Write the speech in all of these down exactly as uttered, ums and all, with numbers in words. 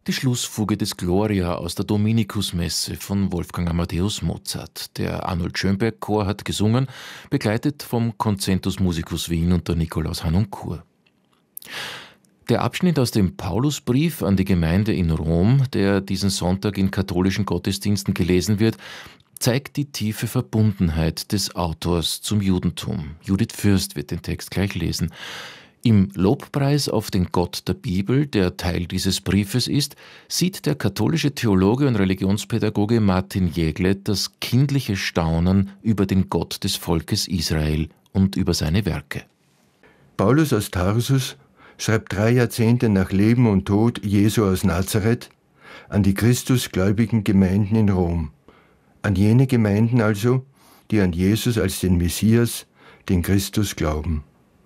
Die Schlussfuge des Gloria aus der Dominikusmesse von Wolfgang Amadeus Mozart. Der Arnold Schönberg Chor hat gesungen, begleitet vom Concentus Musicus Wien unter Nikolaus Harnoncourt. Der Abschnitt aus dem Paulusbrief an die Gemeinde in Rom, der diesen Sonntag in katholischen Gottesdiensten gelesen wird, zeigt die tiefe Verbundenheit des Autors zum Judentum. Judith Fürst wird den Text gleich lesen. Im Lobpreis auf den Gott der Bibel, der Teil dieses Briefes ist, sieht der katholische Theologe und Religionspädagoge Martin Jäglet das kindliche Staunen über den Gott des Volkes Israel und über seine Werke. Paulus aus Tarsus schreibt drei Jahrzehnte nach Leben und Tod Jesu aus Nazareth an die christusgläubigen Gemeinden in Rom. An jene Gemeinden also, die an Jesus als den Messias, den Christus glauben.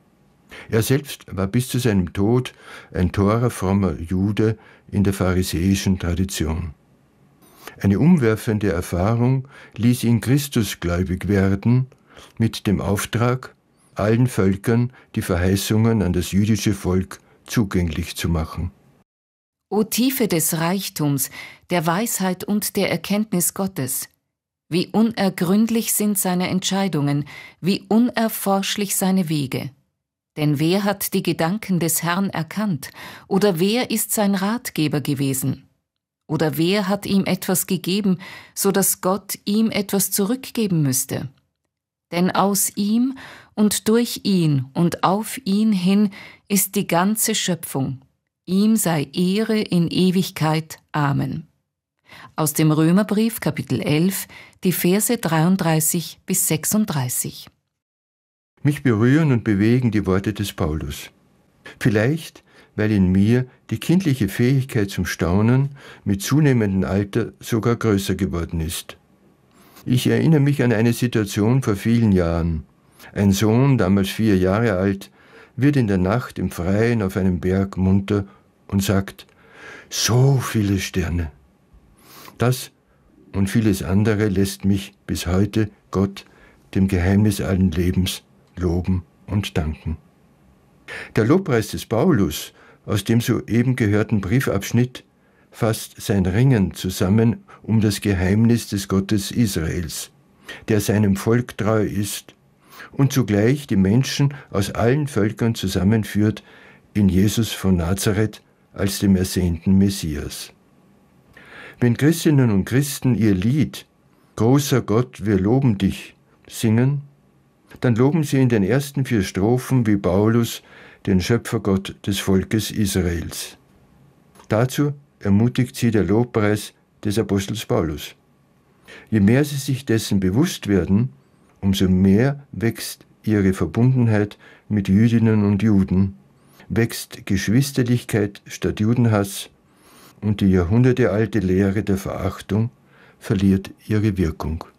Er selbst war bis zu seinem Tod ein torer, frommer Jude in der pharisäischen Tradition. Eine umwerfende Erfahrung ließ ihn christusgläubig werden, mit dem Auftrag, allen Völkern die Verheißungen an das jüdische Volk zugänglich zu machen. O Tiefe des Reichtums, der Weisheit und der Erkenntnis Gottes! Wie unergründlich sind seine Entscheidungen, wie unerforschlich seine Wege! Denn wer hat die Gedanken des Herrn erkannt? Oder wer ist sein Ratgeber gewesen? Oder wer hat ihm etwas gegeben, so dass Gott ihm etwas zurückgeben müsste? Denn aus ihm und durch ihn und auf ihn hin ist die ganze Schöpfung. Ihm sei Ehre in Ewigkeit. Amen. Aus dem Römerbrief, Kapitel elf, die Verse dreiunddreißig bis sechsunddreißig. Mich berühren und bewegen die Worte des Paulus. Vielleicht, weil in mir die kindliche Fähigkeit zum Staunen mit zunehmendem Alter sogar größer geworden ist. Ich erinnere mich an eine Situation vor vielen Jahren. Ein Sohn, damals vier Jahre alt, wird in der Nacht im Freien auf einem Berg munter und sagt: So viele Sterne. Das und vieles andere lässt mich bis heute Gott, dem Geheimnis allen Lebens, loben und danken. Der Lobpreis des Paulus aus dem soeben gehörten Briefabschnitt fasst sein Ringen zusammen um das Geheimnis des Gottes Israels, der seinem Volk treu ist und zugleich die Menschen aus allen Völkern zusammenführt in Jesus von Nazareth als dem ersehnten Messias. Wenn Christinnen und Christen ihr Lied »Großer Gott, wir loben dich« singen, dann loben sie in den ersten vier Strophen wie Paulus den Schöpfergott des Volkes Israels. Dazu ermutigt sie der Lobpreis des Apostels Paulus. Je mehr sie sich dessen bewusst werden, umso mehr wächst ihre Verbundenheit mit Jüdinnen und Juden, wächst Geschwisterlichkeit statt Judenhass und die jahrhundertealte Lehre der Verachtung verliert ihre Wirkung.